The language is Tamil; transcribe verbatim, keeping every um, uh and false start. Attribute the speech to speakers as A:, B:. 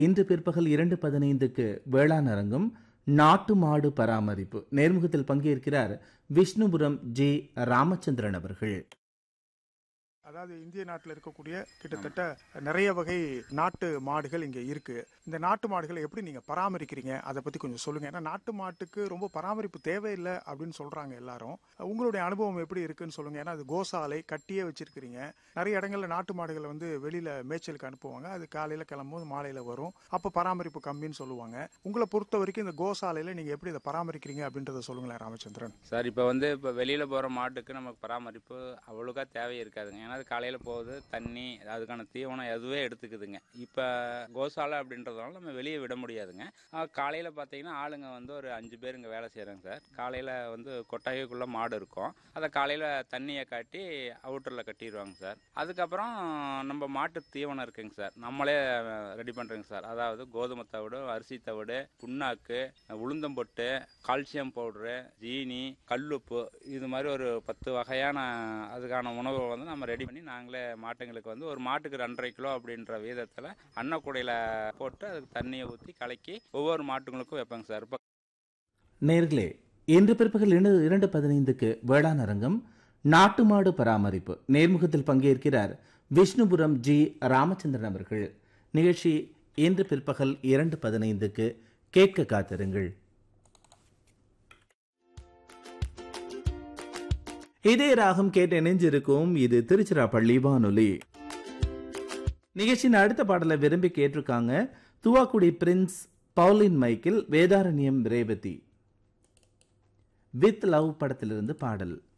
A: இன்று பிற்பகல் இரண்டு பதினைந்துக்கு வேளாண் அரங்கம் நாட்டு மாடு பராமரிப்பு நேர்முகத்தில் பங்கேற்கிறார் விஷ்ணுபுரம் ஜே ராமச்சந்திரன் அவர்கள்.
B: அதாவது இந்திய நாட்டில் இருக்கக்கூடிய கிட்டத்தட்ட நிறைய வகை நாட்டு மாடுகள் இங்கே இருக்கு. இந்த நாட்டு மாடுகளை எப்படி நீங்க பராமரிக்கிறீங்க அதை பத்தி கொஞ்சம் சொல்லுங்க. ஏன்னா நாட்டு மாட்டுக்கு ரொம்ப பராமரிப்பு தேவையில்லை அப்படின்னு சொல்றாங்க எல்லாரும். உங்களுடைய அனுபவம் எப்படி இருக்குன்னு சொல்லுங்க. ஏன்னா அது கோசாலை கட்டியே வச்சிருக்கிறீங்க. நிறைய இடங்கள்ல நாட்டு மாடுகளை வந்து வெளியில மேய்ச்சலுக்கு அனுப்புவாங்க. அது காலையில கிளம்பும்போது மாலையில வரும். அப்ப பராமரிப்பு கம்மின்னு சொல்லுவாங்க. உங்களை பொறுத்த வரைக்கும் இந்த கோசாலையில நீங்க எப்படி இதை பராமரிக்கிறீங்க அப்படின்றத சொல்லுங்களேன் ராமச்சந்திரன்.
C: சார், இப்போ வந்து இப்போ வெளியில் போகிற மாட்டுக்கு நமக்கு பராமரிப்பு அவ்வளோக்கா தேவை இருக்காதுங்க. ஏன்னா அது காலையில் போகுது, தண்ணி அதுக்கான தீவனம் எதுவே எடுத்துக்குதுங்க. இப்போ கோசாலை அப்படின்றதுனால நம்ம வெளியே விட முடியாதுங்க. காலையில் பார்த்தீங்கன்னா ஆளுங்க வந்து ஒரு அஞ்சு பேர் இங்கே வேலை செய்கிறாங்க சார். காலையில் வந்து கொட்டாய்க்குள்ளே மாடு இருக்கும். அதை காலையில் தண்ணியை காட்டி அவுட்டரில் கட்டிடுவாங்க சார். அதுக்கப்புறம் நம்ம மாட்டு தீவனம் இருக்குங்க சார், நம்மளே ரெடி பண்ணுறோங்க சார். அதாவது கோதுமை தவிடு, அரிசி தவிடு, புண்ணாக்கு, உளுந்தம்பொட்டு, கால்சியம் பவுடரு, ஜீனி, கல்லுப்பு, இது மாதிரி ஒரு பத்து வகையான அதுக்கான உணவை வந்து நம்ம ரெடி பண்ணி நாங்களே மாட்டுங்களுக்கு வந்து ஒரு மாட்டுக்கு ரெண்டரை கிலோ அப்படின்ற வீதத்தில் அன்னக்கூடையில் போட்டு அதுக்கு தண்ணியை ஊற்றி கலக்கி ஒவ்வொரு மாட்டுங்களுக்கும் வைப்பாங்க சார். இப்போ
A: நேர்களே, இன்று பிற்பகல் இரண்டு பதினைந்துக்கு வேளாண் அரங்கம் நாட்டு மாடு பராமரிப்பு நேர்முகத்தில் பங்கேற்கிறார் விஷ்ணுபுரம் ஜி ராமச்சந்திரன் அவர்கள். நிகழ்ச்சி இன்று பிற்பகல் இரண்டு பதினைந்துக்கு கேட்க காத்திருங்கள். இதே ராகம் கேட்டு இணைஞ்சிருக்கும். இது திருச்சிராப்பள்ளி வானொலி. நிகழ்ச்சியின் அடுத்த பாடலை விரும்பி கேட்டிருக்காங்க துவாக்குடி பிரின்ஸ், பவுலின் Michael, Vedaranyam Revathi. With love படத்திலிருந்து பாடல்.